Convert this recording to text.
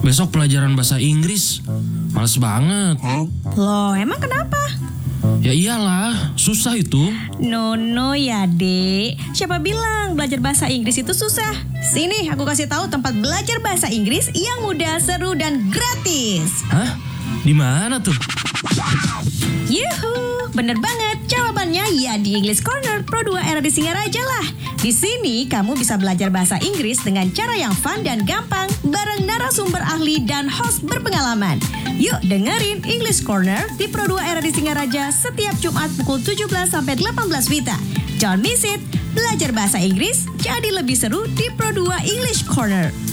besok pelajaran bahasa Inggris. Males banget. Loh, emang kenapa? Ya iyalah, susah itu. No ya dek, siapa bilang belajar bahasa Inggris itu susah? Sini aku kasih tahu tempat belajar bahasa Inggris yang mudah, seru, dan gratis. Hah? Di mana tuh? Yuhu, bener banget. Jawabannya ya di English Corner Pro 2 Era di Singaraja lah. Di sini kamu bisa belajar bahasa Inggris dengan cara yang fun dan gampang bareng narasumber ahli dan host berpengalaman. Yuk dengerin English Corner di Pro 2 Era di Singaraja setiap Jumat pukul 17 sampai 18 WITA. Don't miss it. Belajar bahasa Inggris jadi lebih seru di Pro 2 English Corner.